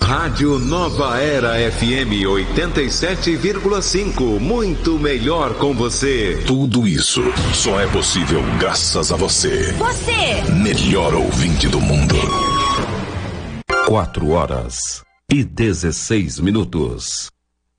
Rádio Nova Era FM 87,5. Muito melhor com você. Tudo isso só é possível graças a você. Você! Melhor ouvinte do mundo. 4 horas e 16 minutos.